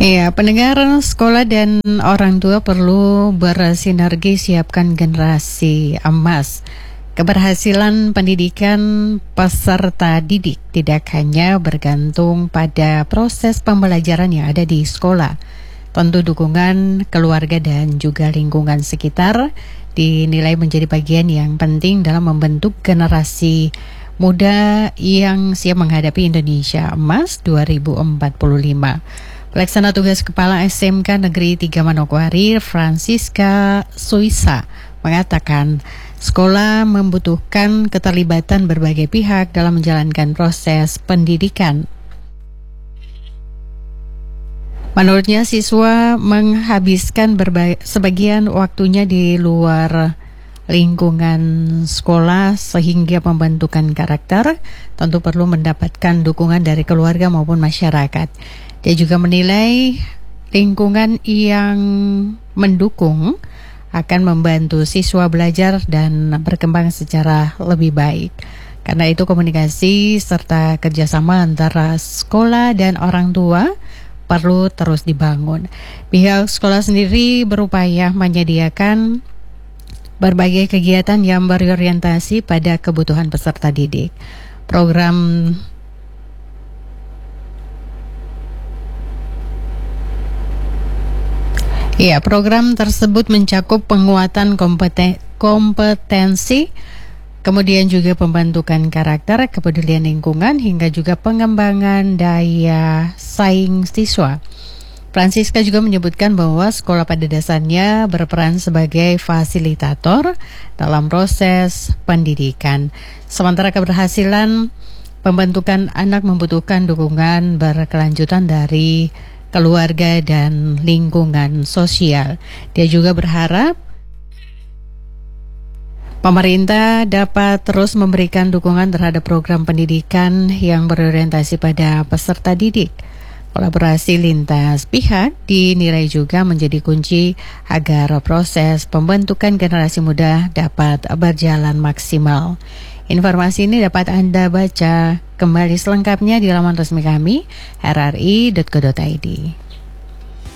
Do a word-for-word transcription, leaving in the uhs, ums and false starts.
Iya, pendengar, sekolah dan orang tua perlu bersinergi siapkan generasi emas. Keberhasilan pendidikan peserta didik tidak hanya bergantung pada proses pembelajaran yang ada di sekolah. Tentu dukungan keluarga dan juga lingkungan sekitar dinilai menjadi bagian yang penting dalam membentuk generasi muda yang siap menghadapi Indonesia Emas dua ribu empat puluh lima. Pelaksana tugas Kepala S M K Negeri tiga Manokwari, Francisca Suisa, mengatakan sekolah membutuhkan keterlibatan berbagai pihak dalam menjalankan proses pendidikan. Menurutnya, siswa menghabiskan berbagai, sebagian waktunya di luar lingkungan sekolah sehingga pembentukan karakter tentu perlu mendapatkan dukungan dari keluarga maupun masyarakat. Dia juga menilai lingkungan yang mendukung akan membantu siswa belajar dan berkembang secara lebih baik. Karena itu komunikasi serta kerjasama antara sekolah dan orang tua perlu terus dibangun. Pihak sekolah sendiri berupaya menyediakan berbagai kegiatan yang berorientasi pada kebutuhan peserta didik. Program Ya, program tersebut mencakup penguatan kompeten- kompetensi, kemudian juga pembentukan karakter, kepedulian lingkungan, hingga juga pengembangan daya saing siswa. Francisca juga menyebutkan bahwa sekolah pada dasarnya berperan sebagai fasilitator dalam proses pendidikan. Sementara keberhasilan pembentukan anak membutuhkan dukungan berkelanjutan dari keluarga dan lingkungan sosial. Dia juga berharap pemerintah dapat terus memberikan dukungan terhadap program pendidikan yang berorientasi pada peserta didik. Kolaborasi lintas pihak dinilai juga menjadi kunci agar proses pembentukan generasi muda dapat berjalan maksimal. Informasi ini dapat Anda baca kembali selengkapnya di laman resmi kami r r i dot co dot i d.